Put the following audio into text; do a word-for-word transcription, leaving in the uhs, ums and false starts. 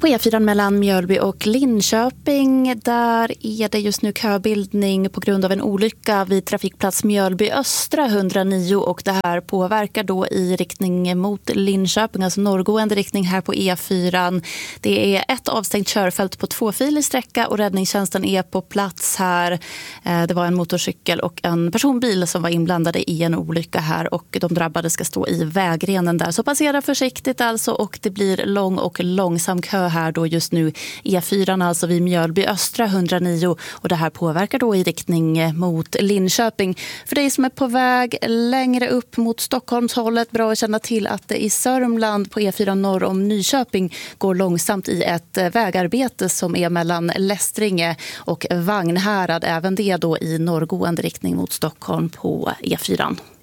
På E fyra mellan Mjölby och Linköping, där är det just nu köbildning på grund av en olycka vid trafikplats Mjölby Östra etthundranio, och det här påverkar då i riktning mot Linköping, alltså norrgående riktning här på E fyra. Det är ett avstängt körfält på tvåfilig sträcka och räddningstjänsten är på plats här. Det var en motorcykel och en personbil som var inblandade i en olycka här, och de drabbade ska stå i vägrenen där. Så passera försiktigt alltså, och det blir lång och långsam kö här då just nu E fyra, alltså vid Mjölby Östra etthundranio, och det här påverkar då i riktning mot Linköping. För dig som är på väg längre upp mot Stockholmshållet, bra att känna till att det i Sörmland på E fyra norr om Nyköping går långsamt i ett vägarbete som är mellan Lästringe och Vagnhärad, även det då i norrgående riktning mot Stockholm på E fyra.